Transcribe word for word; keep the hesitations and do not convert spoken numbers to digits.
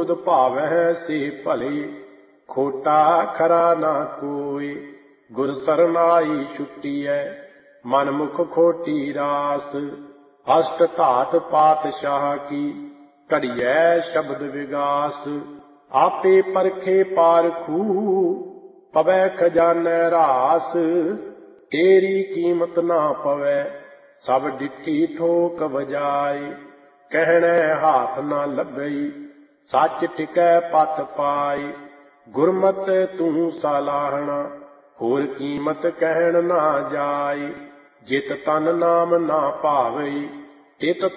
ਤੁਧ ਭਾਵਹਿ ਸੇ ਭਲੇ, ਖੋਟਾ ਖਰਾ ਨਾ ਕੋਇ। ਗੁਰ ਸਰਨਾਈ ਛੁਟੀਐ ਮਨ ਮੁਖ ਖੋਟੀ ਰਾਸ, ਅਸ਼ਟ ਧਾਤ ਪਾਤਸ਼ਾਹ ਕੀ ਘੜੀਐ ਸ਼ਬਦ ਵਿਗਾਸ। ਆਪੇ ਪਰਖੇ ਪਾਰਖੂ ਪਵੈ ਖਜ਼ਾਨੈ ਰਾਸ, ਤੇਰੀ ਕੀਮਤ ਨਾ ਪਵੈ ਸਭ ਡਿੱਠੀ ਠੋਕ ਵਜਾਏ। ਕਹਿਣੈ ਹਾਥ ਨਾ ਲੱਭਈ ਸੱਚ ਟਿਕੈ ਪਤ ਪਾਏ, ਗੁਰਮਤਿ ਤੂੰ ਸਾਲਾਹਣਾ ਹੋਰ ਕੀਮਤ ਕਹਿਣ ਨਾ ਜਾਏ। ਜਿਤ ਤਨ ਨਾਮ ਨਾ ਭਾਵਈ ਤਿਤ